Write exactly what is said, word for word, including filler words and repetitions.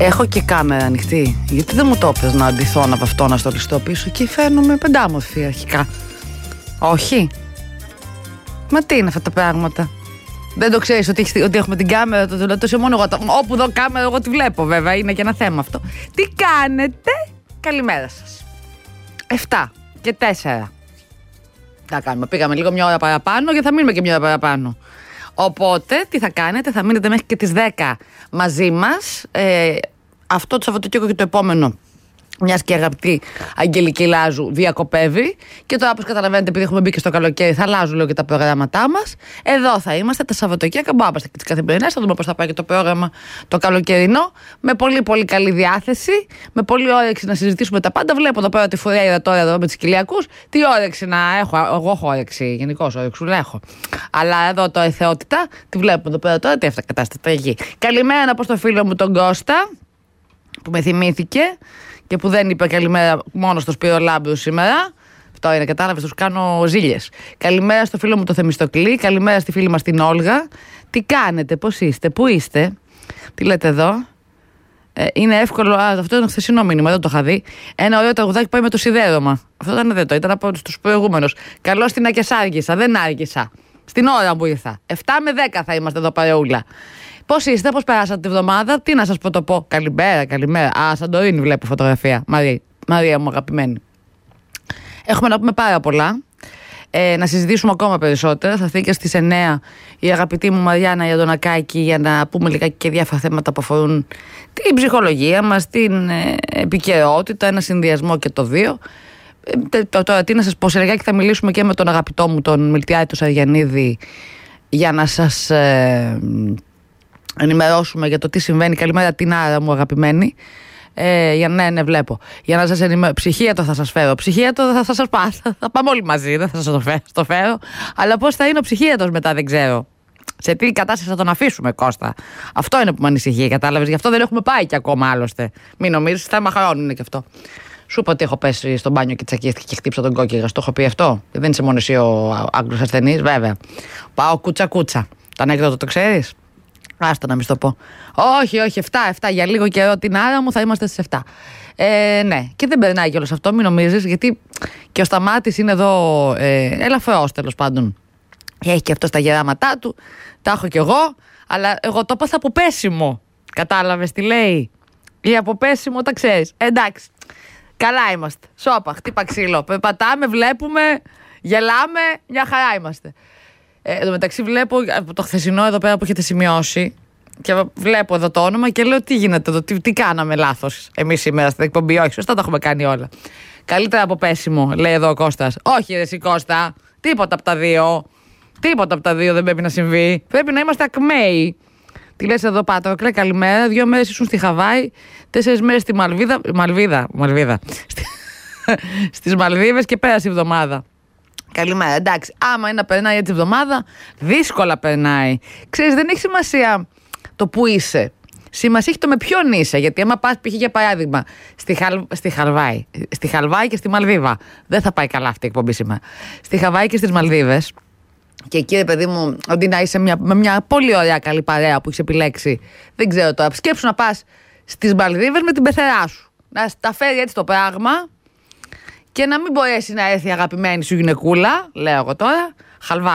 Έχω και κάμερα ανοιχτή. Γιατί δεν μου το έπαιζε να αντιθώ να βαφτώ να στολιστώ πίσω και φαίνομαι πεντάμορφη αρχικά. Όχι. Μα τι είναι αυτά τα πράγματα. Δεν το ξέρεις ότι, ότι έχουμε την κάμερα, το λέω τόσο μόνο εγώ. Το, όπου δω κάμερα, εγώ τη βλέπω βέβαια. Είναι και ένα θέμα αυτό. Τι κάνετε? Καλημέρα σας. Εφτά και τέσσερα. Θα κάνουμε. Πήγαμε λίγο μια ώρα παραπάνω και θα μείνουμε και μια ώρα παραπάνω. Οπότε, τι θα κάνετε? Θα μείνετε μέχρι και τις δέκα μαζί μας. Ε, αυτό το Σαββατοκύριακο και το επόμενο. Μιας και αγαπητή Αγγελική Λάζου διακοπεύει. Και τώρα, όπως καταλαβαίνετε, επειδή έχουμε μπει και στο καλοκαίρι, θα αλλάζουν λίγο και τα προγράμματά μας. Εδώ θα είμαστε τα Σαββατοκύριακα, μπορούμε και τις καθημερινές. Θα δούμε πώς θα πάει και το πρόγραμμα το καλοκαιρινό. Με πολύ πολύ καλή διάθεση. Με πολύ όρεξη να συζητήσουμε τα πάντα. Βλέπω εδώ πέρα τη Φουρέιρα τώρα εδώ με τους Κυλιακούς. Τι όρεξη να έχω. Εγώ έχω όρεξη. Γενικώς όρεξουλα έχω. Αλλά εδώ το εθεότητα τη βλέπουμε εδώ πέρα τώρα. Τι αυτά κατάσταση τραγική. Καλημέρα να πω στο φίλο μου τον Κώστα που με θυμήθηκε. Και που δεν είπε καλημέρα μόνο στο Σπύρο Λάμπρου σήμερα. Αυτό είναι, κατάλαβες, τους κάνω ζήλιες. Καλημέρα στο φίλο μου το Θεμιστοκλή. Καλημέρα στη φίλη μας την Όλγα. Τι κάνετε, πώς είστε, πού είστε? Τι λέτε εδώ? Ε, είναι εύκολο. Α, αυτό είναι χθεσινό μήνυμα, δεν το είχα δει. Ένα ωραίο τραγουδάκι πάει με το σιδέρωμα. Αυτό ήταν δεν το, ήταν από τους προηγούμενους. Καλώς την Ακεσάργησα, δεν άργησα. Στην ώρα που ήρθα. εφτά με δέκα θα είμαστε εδώ παρεούλα. Πώς είστε, πώς περάσατε τη βδομάδα? Τι να σας πω το πω? Καλημέρα, καλημέρα. Α, Σαντορίνη βλέπω φωτογραφία. Μαρία, Μαρία μου αγαπημένη. Έχουμε να πούμε πάρα πολλά. Ε, να συζητήσουμε ακόμα περισσότερα. Θα έρθει και στις εννέα η αγαπητή μου Μαριάννα Ιαντονακάκη για να πούμε λιγάκι και διάφορα θέματα που αφορούν την ψυχολογία μας, την ε, επικαιρότητα, ένα συνδυασμό και το δύο. Ε, τώρα τι να σας πω, σε λιγάκι θα μιλήσουμε και με τον αγαπητό μου τον Μιλτιάδη του Σαριανίδη για να σας ε, ενημερώσουμε για το τι συμβαίνει. Καλημέρα την Άρα μου αγαπημένη. Ε, για ναι, ναι, βλέπω. Για να σας ενημερώσω. Ψυχίατρο θα σας φέρω. Ψυχίατρο θα, θα σας πάω. Θα πάμε όλοι μαζί. Δεν θα σας το φέρω, το φέρω. Αλλά πώς θα είναι ο ψυχίατρος μετά, δεν ξέρω. Σε τι κατάσταση θα τον αφήσουμε, Κώστα. Αυτό είναι που με ανησυχεί, κατάλαβες. Γι' αυτό δεν έχουμε πάει κι ακόμα άλλωστε. Μην νομίζεις, θέμα χρόνου είναι κι αυτό. Σου είπα ότι έχω πέσει στο μπάνιο και τσακίστηκε και χτύψα τον κόκκιγα. Το έχω πει αυτό. Δεν είσαι μόνο εσύ ο Άγγλος ασθενής, βέβαια. Πάω κούτσα-κούτσα. Το ανέκδοτο το ξέρεις? Άστα να μην το πω. Όχι, όχι, εφτά, εφτά. Για λίγο καιρό την Άρα μου θα είμαστε στις εφτά. Ε, ναι, και δεν περνάει κιόλας αυτό, μην νομίζεις, γιατί και ο Σταμάτης είναι εδώ ε, ελαφρώς τέλος πάντων. Έχει και αυτό στα γεράματά του, τα έχω κι εγώ, αλλά εγώ το έπαθα από πέσιμο. Κατάλαβες τι λέει? Ή από πέσιμο, τα ξέρεις. Ε, εντάξει, καλά είμαστε. Σώπα, χτύπα ξύλο. Περπατάμε, βλέπουμε, γελάμε, μια χαρά είμαστε. Ε, εν τω μεταξύ βλέπω από το χθεσινό εδώ πέρα που έχετε σημειώσει και βλέπω εδώ το όνομα και λέω τι γίνεται εδώ, τι, τι κάναμε λάθος εμείς σήμερα στην εκπομπή? Όχι, σωστά τα έχουμε κάνει όλα. Καλύτερα από πέσιμο, λέει εδώ ο Κώστας. Όχι ρε εσύ Κώστα, τίποτα από τα δύο. Τίποτα από τα δύο δεν πρέπει να συμβεί. Πρέπει να είμαστε ακμαίοι. Τι λες εδώ Πάτροκλε, καλημέρα. Δύο μέρες ήσουν στη Χαβάη, τέσσερις μέρες στη Μαλβίδα. Μαλβίδα, Μαλβίδα. Στις Μαλδίβες και πέρασε η εβδομάδα. Καλημέρα, εντάξει. Άμα είναι να περνάει έτσι η εβδομάδα, δύσκολα περνάει. Ξέρεις, δεν έχει σημασία το που είσαι. Σημασία έχει το με ποιον είσαι. Γιατί άμα πας, π.χ. για παράδειγμα, στη, Χαλ... στη Χαλβάη, στη Χαλβάη και στη Μαλδίβα, δεν θα πάει καλά αυτή η εκπομπή σήμερα. Στη Χαβάη και στις Μαλδίβες, και εκεί, ρε παιδί μου, αντί να είσαι μια... με μια πολύ ωραία καλή παρέα που έχει επιλέξει, δεν ξέρω τώρα, σκέψου να πας στις Μαλδίβες με την πεθερά σου. Να τα φέρει έτσι το πράγμα. Και να μην μπορέσει να έρθει η αγαπημένη σου γυναικούλα, λέω εγώ τώρα, Χαλβάη.